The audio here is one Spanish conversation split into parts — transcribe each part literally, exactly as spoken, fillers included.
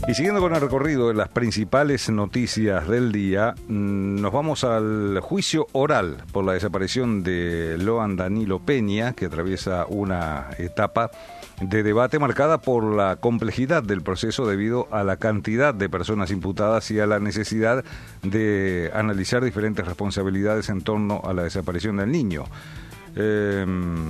Y siguiendo con el recorrido de las principales noticias del día, nos vamos al juicio oral por la desaparición de Loan Danilo Peña, que atraviesa una etapa de debate marcada por la complejidad del proceso debido a la cantidad de personas imputadas y a la necesidad de analizar diferentes responsabilidades en torno a la desaparición del niño. Eh,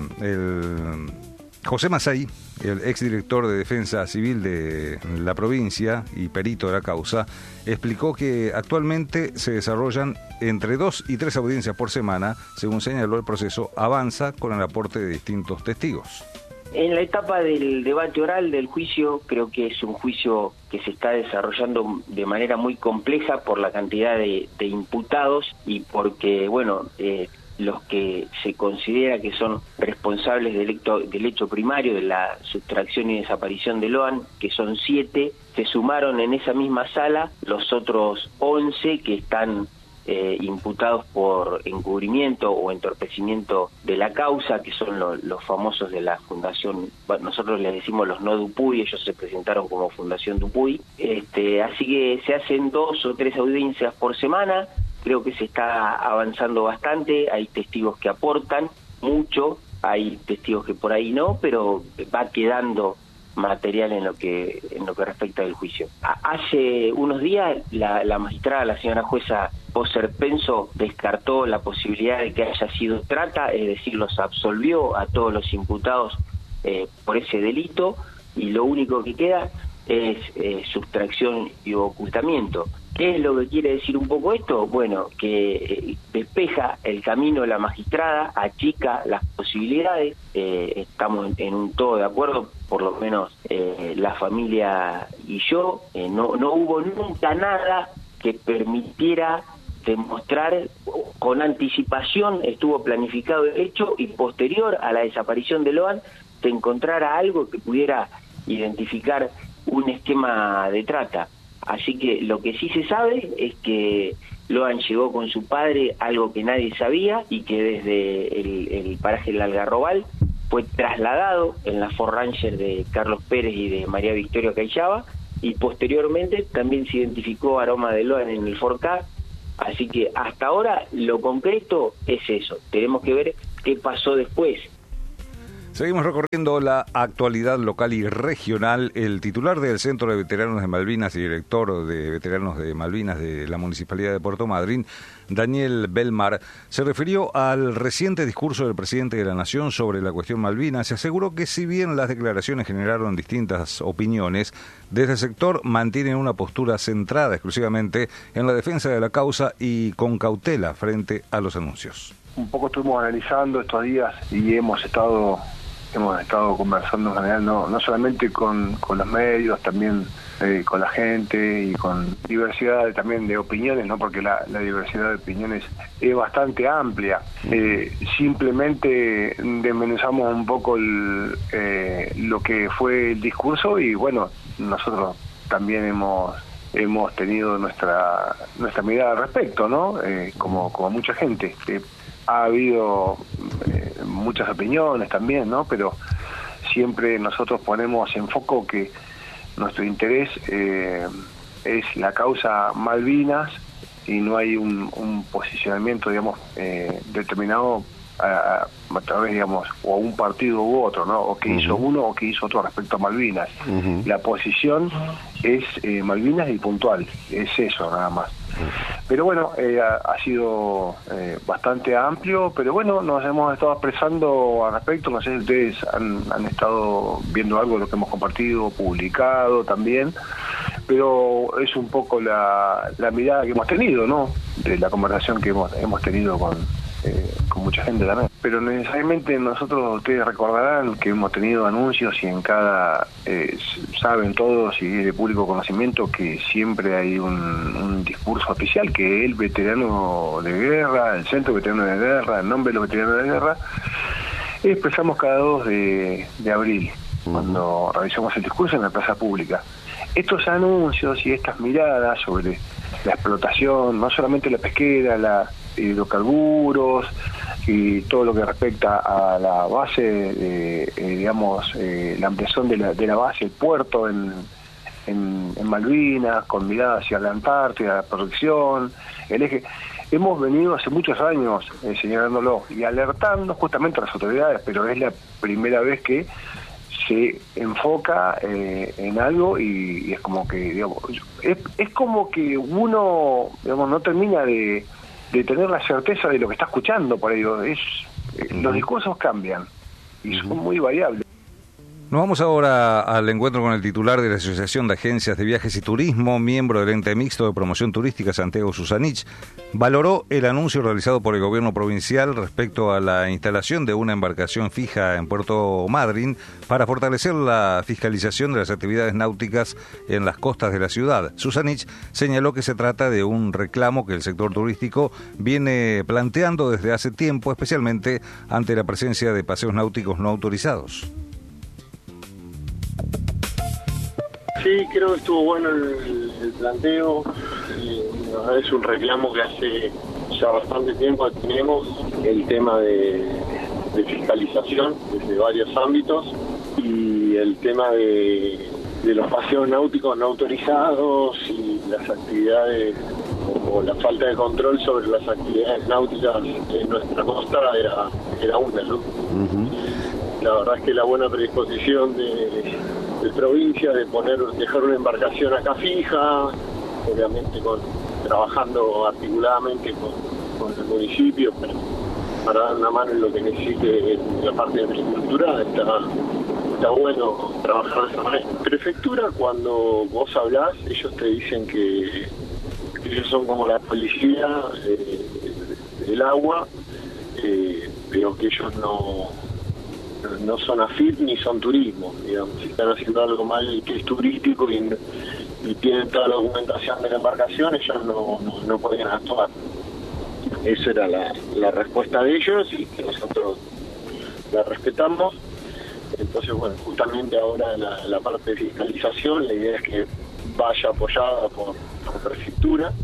el José Massay, el exdirector de Defensa Civil de la provincia y perito de la causa, explicó que actualmente se desarrollan entre dos y tres audiencias por semana. Según señaló, el proceso avanza con el aporte de distintos testigos. En la etapa del debate oral del juicio, creo que es un juicio que se está desarrollando de manera muy compleja por la cantidad de, de imputados y porque, bueno, eh, los que se considera que son responsables del hecho, del hecho primario de la sustracción y desaparición de Loan, que son siete, se sumaron en esa misma sala los otros once que están eh, imputados por encubrimiento o entorpecimiento de la causa, que son lo, los famosos de la Fundación, bueno, nosotros les decimos los no Dupuy, ellos se presentaron como Fundación Dupuy. Este, así que se hacen dos o tres audiencias por semana. Creo que se está avanzando bastante, hay testigos que aportan mucho, hay testigos que por ahí no, pero va quedando material en lo que en lo que respecta del juicio. Hace unos días la, la magistrada, la señora jueza Poser Penso, descartó la posibilidad de que haya sido trata, es decir, los absolvió a todos los imputados eh, por ese delito, y lo único que queda es eh, sustracción y ocultamiento. ¿Qué es lo que quiere decir un poco esto? Bueno, que eh, despeja el camino de la magistrada, achica las posibilidades, eh, estamos en, en un todo de acuerdo, por lo menos eh, la familia y yo, eh, no, no hubo nunca nada que permitiera demostrar con anticipación, estuvo planificado el hecho y posterior a la desaparición de Loan se encontrara algo que pudiera identificar un esquema de trata. Así que lo que sí se sabe es que Loan llegó con su padre, algo que nadie sabía, y que desde el, el paraje del Algarrobal fue trasladado en la Ford Ranger de Carlos Pérez y de María Victoria Cayaba, y posteriormente también se identificó aroma de Loan en el Ford K. Así que hasta ahora lo concreto es eso, tenemos que ver qué pasó después. Seguimos recorriendo la actualidad local y regional. El titular del Centro de Veteranos de Malvinas y director de Veteranos de Malvinas de la Municipalidad de Puerto Madryn, Daniel Belmar, se refirió al reciente discurso del presidente de la Nación sobre la cuestión Malvinas. Se aseguró que si bien las declaraciones generaron distintas opiniones, desde el sector mantienen una postura centrada exclusivamente en la defensa de la causa y con cautela frente a los anuncios. Un poco estuvimos analizando estos días y hemos estado hemos estado conversando en general, no, no solamente con, con los medios, también eh, con la gente y con diversidad de, también de opiniones, no, porque la, la diversidad de opiniones es bastante amplia. Eh, simplemente desmenuzamos un poco el, eh, lo que fue el discurso y bueno, nosotros también hemos hemos tenido nuestra nuestra mirada al respecto, ¿no? Eh, como, como mucha gente. Eh, ha habido eh, muchas opiniones también, ¿no? Pero siempre nosotros ponemos en foco que nuestro interés eh, es la causa Malvinas y no hay un, un posicionamiento, digamos, eh, determinado a, a través, digamos, o un partido u otro, ¿no? O que uh-huh. hizo uno o que hizo otro respecto a Malvinas. Uh-huh. La posición es eh, Malvinas y puntual, es eso nada más. Pero bueno, eh, ha, ha sido eh, bastante amplio, pero bueno, nos hemos estado expresando al respecto. No sé si ustedes han, han estado viendo algo de lo que hemos compartido, publicado también, pero es un poco la, la mirada que hemos tenido, ¿no? De la conversación que hemos, hemos tenido con, eh, con mucha gente también. Pero necesariamente nosotros, ustedes recordarán que hemos tenido anuncios y en cada, eh, saben todos y es de público conocimiento que siempre hay un, un discurso oficial que el veterano de guerra, el Centro Veterano de Guerra, el nombre de los veteranos de guerra, expresamos cada dos de, de abril, cuando realizamos el discurso en la plaza pública. Estos anuncios y estas miradas sobre la explotación, no solamente la pesquera, la hidrocarburos y todo lo que respecta a la base, de, eh, digamos, eh, la ampliación de la, de la base, el puerto en, en, en Malvinas, con mirada hacia la Antártida, la protección, el eje. Hemos venido hace muchos años eh, señalándolo y alertando justamente a las autoridades, pero es la primera vez que se enfoca eh, en algo y, y es como que, digamos, es, es como que uno, digamos, no termina de, de tener la certeza de lo que está escuchando por ello. Es, uh-huh. Los discursos cambian y son uh-huh. muy variables. Nos vamos ahora al encuentro con el titular de la Asociación de Agencias de Viajes y Turismo, miembro del ente mixto de promoción turística, Santiago Susanich. Valoró el anuncio realizado por el gobierno provincial respecto a la instalación de una embarcación fija en Puerto Madryn para fortalecer la fiscalización de las actividades náuticas en las costas de la ciudad. Susanich señaló que se trata de un reclamo que el sector turístico viene planteando desde hace tiempo, especialmente ante la presencia de paseos náuticos no autorizados. Sí, creo que estuvo bueno el, el planteo. Eh, es un reclamo que hace ya bastante tiempo tenemos, el tema de, de fiscalización desde varios ámbitos y el tema de, de los paseos náuticos no autorizados y las actividades o, o la falta de control sobre las actividades náuticas en nuestra costa era, era una, ¿no? Uh-huh. La verdad es que la buena predisposición de, de provincia de poner, dejar una embarcación acá fija, obviamente con, trabajando articuladamente con, con el municipio para, para dar una mano en lo que necesite en la parte de agricultura, está, está bueno trabajar de esa manera. Prefectura, cuando vos hablás, ellos te dicen que, que ellos son como la policía eh, del agua, eh, pero que ellos no... no son AFIP ni son turismo, digamos, si están haciendo algo mal que es turístico y, y tienen toda la documentación de la embarcación, ellos no, no, no podían actuar. Esa era la, la respuesta de ellos y que nosotros la respetamos. Entonces, bueno, justamente ahora la, la parte de fiscalización, la idea es que vaya apoyada por, por prefectura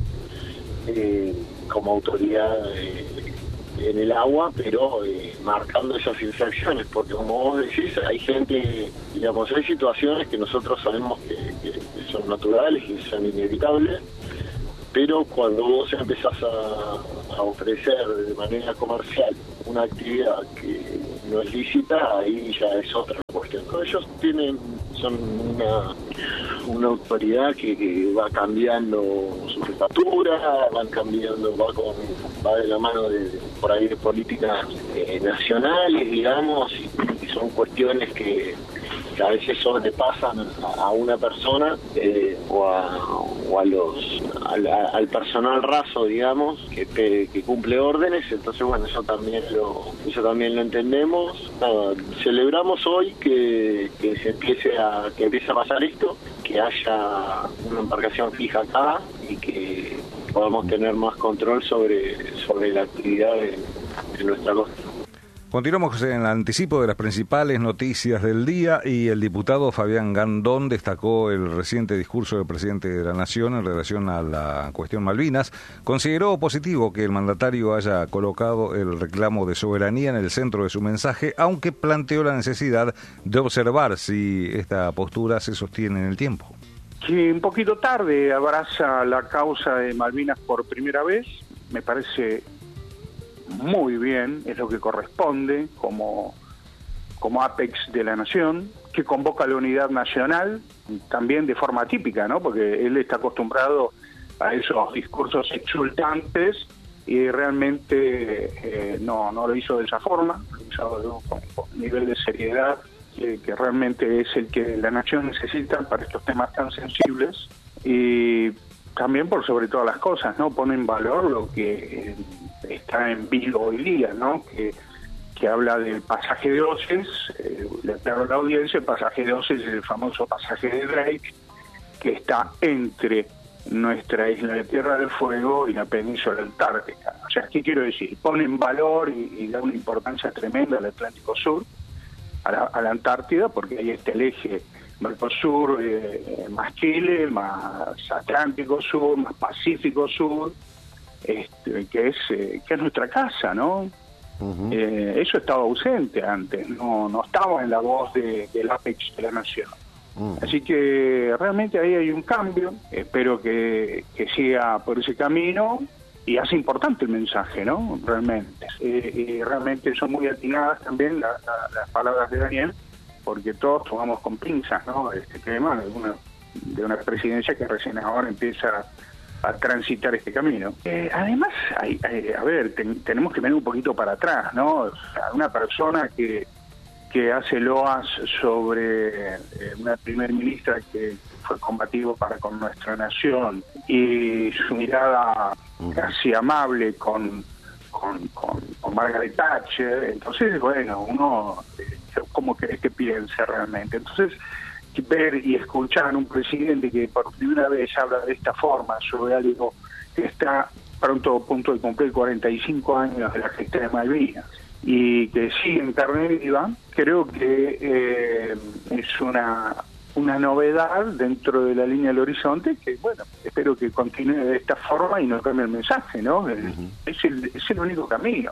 eh, como autoridad eh, en el agua, pero eh, marcando esas infracciones, porque como vos decís, hay gente, digamos, hay situaciones que nosotros sabemos que, que, que son naturales y son inevitables, pero cuando vos empezás a, a ofrecer de manera comercial una actividad que no es lícita, ahí ya es otra cuestión. Ellos tienen, son una, una autoridad que, que va cambiando su jefatura, van cambiando, va con va de la mano de, por ahí de políticas eh, nacionales, digamos, y, y son cuestiones que, que a veces sobrepasan a, a una persona eh, o, a, o a los al, al personal raso, digamos, que, que, que cumple órdenes. Entonces, bueno, eso también lo eso también lo entendemos. Nada, celebramos hoy que, que se empiece a que empiece a pasar esto, que haya una embarcación fija acá y que podamos tener más control sobre, sobre la actividad de, de nuestra costa. Continuamos en el anticipo de las principales noticias del día y el diputado Fabián Gandón destacó el reciente discurso del presidente de la Nación en relación a la cuestión Malvinas. Consideró positivo que el mandatario haya colocado el reclamo de soberanía en el centro de su mensaje, aunque planteó la necesidad de observar si esta postura se sostiene en el tiempo. Que un poquito tarde abraza la causa de Malvinas por primera vez, me parece muy bien, es lo que corresponde como, como apex de la nación, que convoca a la unidad nacional, también de forma típica, ¿no? Porque él está acostumbrado a esos discursos exultantes y realmente eh, no, no lo hizo de esa forma, lo hizo con, con un nivel de seriedad que, que realmente es el que la nación necesita para estos temas tan sensibles, y también por sobre todas las cosas, ¿no? Pone en valor lo que está en vivo hoy día, ¿no? Que, que habla del pasaje de Oses, eh, le aclaro a la audiencia, el pasaje de Oses es el famoso pasaje de Drake, que está entre nuestra isla de Tierra del Fuego y la península antártica. O sea, ¿qué quiero decir? Pone en valor y, y da una importancia tremenda al Atlántico Sur, a la, a la Antártida, porque ahí está el eje Mercosur, eh, más Chile, más Atlántico Sur, más Pacífico Sur, este, que es eh, que es nuestra casa, ¿no? Uh-huh. Eh, eso estaba ausente antes, no no estaba en la voz de, del apex de la nación. Uh-huh. Así que realmente ahí hay un cambio, espero que, que siga por ese camino, y hace importante el mensaje, ¿no? Realmente. Eh, y realmente son muy atinadas también la, la, las palabras de Daniel, porque todos tomamos con pinzas, ¿no? Este tema de una, de una presidencia que recién ahora empieza a transitar este camino. Eh, además, hay, hay, a ver, ten, tenemos que venir un poquito para atrás, ¿no? O sea, una persona que, que hace loas sobre eh, una primer ministra que fue combativo para con nuestra nación, y su mirada casi amable con, con, con, con Margaret Thatcher. Entonces, bueno, uno, eh, ¿cómo querés que piense realmente? Entonces, ver y escuchar a un presidente que por primera vez habla de esta forma sobre algo que está pronto a punto de cumplir cuarenta y cinco años de la gesta de Malvinas y que sigue en carne viva, creo que eh, es una una novedad dentro de la línea del horizonte que, bueno, espero que continúe de esta forma y no cambie el mensaje, ¿no? Uh-huh. Es el, es el único camino.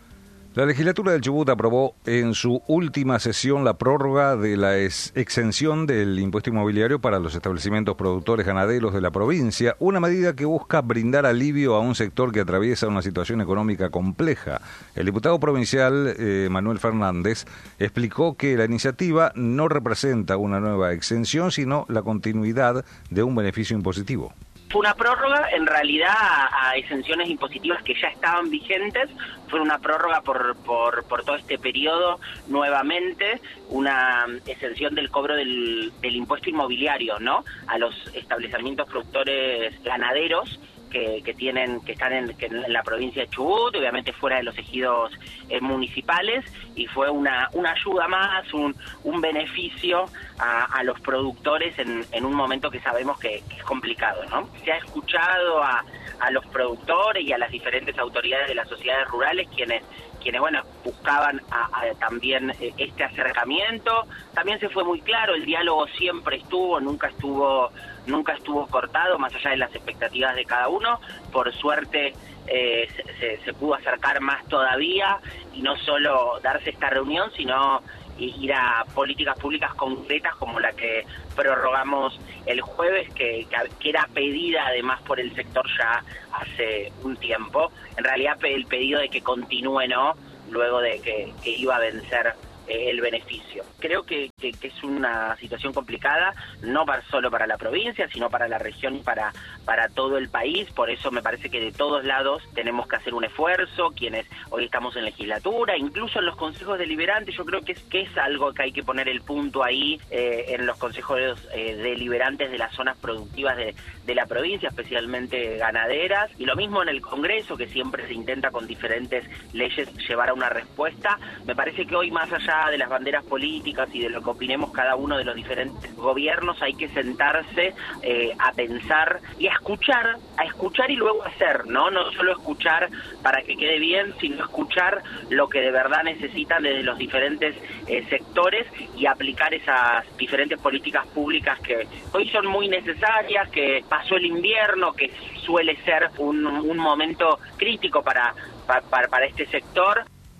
La legislatura del Chubut aprobó en su última sesión la prórroga de la ex- exención del impuesto inmobiliario para los establecimientos productores ganaderos de la provincia, una medida que busca brindar alivio a un sector que atraviesa una situación económica compleja. El diputado provincial eh, Manuel Fernández explicó que la iniciativa no representa una nueva exención, sino la continuidad de un beneficio impositivo. Fue una prórroga, en realidad, a, a exenciones impositivas que ya estaban vigentes. Fue una prórroga por, por, por todo este periodo, nuevamente, una exención del cobro del, del impuesto inmobiliario, ¿no? A los establecimientos productores ganaderos que, que tienen, que están en, que en la provincia de Chubut, obviamente fuera de los ejidos eh, municipales, y fue una, una ayuda más, un, un beneficio a, a los productores en, en un momento que sabemos que, que es complicado, ¿no? Se ha escuchado a, a los productores y a las diferentes autoridades de las sociedades rurales quienes quienes bueno buscaban a, a, también eh, este acercamiento. También se fue muy claro, el diálogo siempre estuvo, nunca estuvo nunca estuvo cortado, más allá de las expectativas de cada uno. Por suerte eh, se, se pudo acercar más todavía, y no solo darse esta reunión, sino ir a políticas públicas concretas como la que prorrogamos el jueves, que, que era pedida además por el sector ya hace un tiempo. En realidad el pedido de que continúe, ¿no?, luego de que, que iba a vencer eh, el beneficio. Creo que, que, que es una situación complicada, no para, solo para la provincia, sino para la región y para, para todo el país. Por eso me parece que de todos lados tenemos que hacer un esfuerzo, quienes hoy estamos en legislatura, incluso en los consejos deliberantes. Yo creo que es, que es algo que hay que poner el punto ahí, eh, en los consejos eh, deliberantes de las zonas productivas de, de la provincia, especialmente ganaderas, y lo mismo en el Congreso, que siempre se intenta con diferentes leyes llevar a una respuesta. Me parece que hoy, más allá de las banderas políticas y de lo que opinemos cada uno de los diferentes gobiernos, hay que sentarse eh, a pensar y a escuchar, a escuchar y luego hacer, ¿no? No solo escuchar para que quede bien, sino escuchar lo que de verdad necesitan desde los diferentes eh, sectores y aplicar esas diferentes políticas públicas que hoy son muy necesarias, que pasó el invierno, que suele ser un, un momento crítico para, para, para este sector.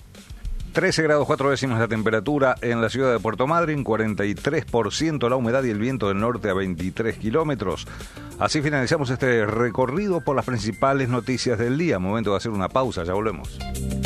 trece grados cuatro décimas la temperatura en la ciudad de Puerto Madryn, cuarenta y tres por ciento la humedad y el viento del norte a veintitrés kilómetros. Así finalizamos este recorrido por las principales noticias del día. Momento de hacer una pausa, ya volvemos.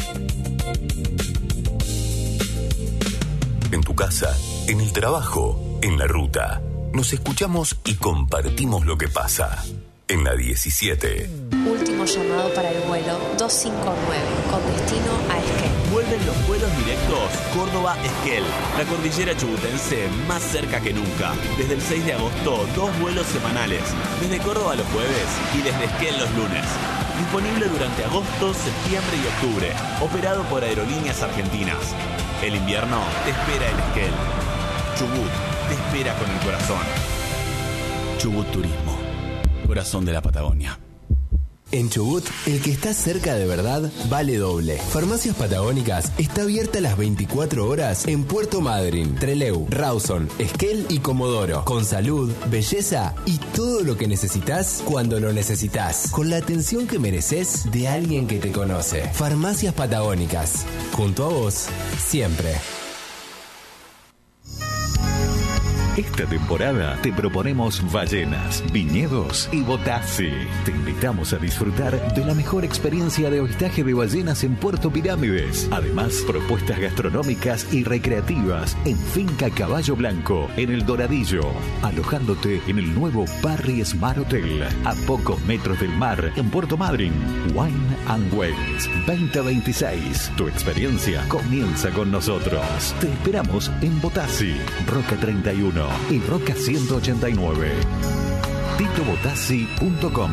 En tu casa, en el trabajo, en la ruta. Nos escuchamos y compartimos lo que pasa. En la diecisiete. Último llamado para el vuelo dos cinco nueve, con destino a Esquel. Vuelven los vuelos directos Córdoba-Esquel, la cordillera chubutense más cerca que nunca. Desde el seis de agosto, dos vuelos semanales, desde Córdoba los jueves y desde Esquel los lunes. Disponible durante agosto, septiembre y octubre, operado por Aerolíneas Argentinas. El invierno te espera en Esquel. Chubut te espera con el corazón. Chubut Turismo, corazón de la Patagonia. En Chubut, el que está cerca de verdad vale doble. Farmacias Patagónicas está abierta las veinticuatro horas en Puerto Madryn, Trelew, Rawson, Esquel y Comodoro. Con salud, belleza y todo lo que necesitas cuando lo necesitas. Con la atención que mereces de alguien que te conoce. Farmacias Patagónicas. Junto a vos, siempre. Esta temporada te proponemos ballenas, viñedos y Botassi. Te invitamos a disfrutar de la mejor experiencia de avistaje de ballenas en Puerto Pirámides. Además, propuestas gastronómicas y recreativas en Finca Caballo Blanco, en El Doradillo, alojándote en el nuevo Parry Smart Hotel, a pocos metros del mar, en Puerto Madryn. Wine and Wells veinte veintiséis. Tu experiencia comienza con nosotros. Te esperamos en Botassi, Roca treinta y uno y Roca ciento ochenta y nueve. tito botassi punto com.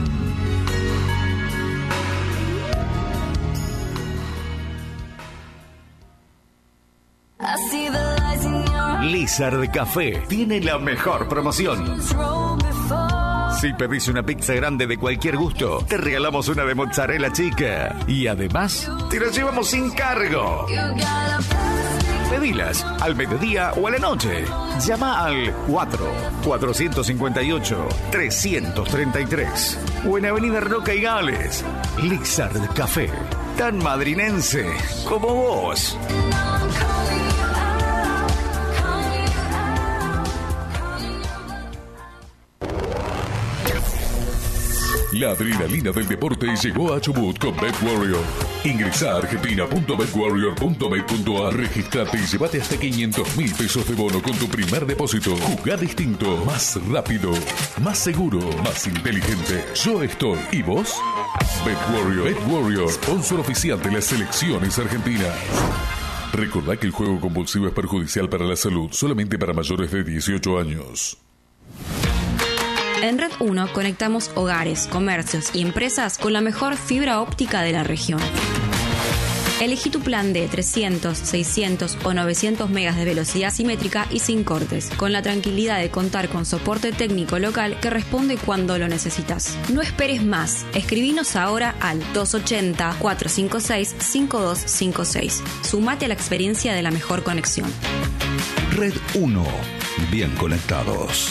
Lizard Café tiene la mejor promoción. Si pedís una pizza grande de cualquier gusto, te regalamos una de mozzarella chica. Y además, te la llevamos sin cargo. Pedilas al mediodía o a la noche. Llama al cuatro cuatro cinco ocho tres tres tres o en Avenida Roca y Gales. Lizard Café, tan madrinense como vos. La adrenalina del deporte llegó a Chubut con BetWarrior. Ingresa a argentina punto bet warrior punto bet punto a r, registrate y llévate hasta quinientos mil pesos de bono con tu primer depósito. Jugá distinto, más rápido, más seguro, más inteligente. Yo estoy. ¿Y vos? BetWarrior. BetWarrior, sponsor oficial de las selecciones argentinas. Recordá que el juego compulsivo es perjudicial para la salud, solamente para mayores de dieciocho años. En Red uno conectamos hogares, comercios y empresas con la mejor fibra óptica de la región. Elegí tu plan de trescientos, seiscientos o novecientos megas de velocidad simétrica y sin cortes, con la tranquilidad de contar con soporte técnico local que responde cuando lo necesitas. No esperes más. Escribinos ahora al dos ochenta, cuatrocientos cincuenta y seis, cincuenta y dos cincuenta y seis. Sumate a la experiencia de la mejor conexión. Red uno. Bien conectados.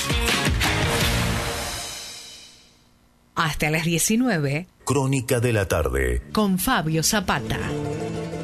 Hasta las diecinueve. Crónica de la tarde. Con Fabio Zapata.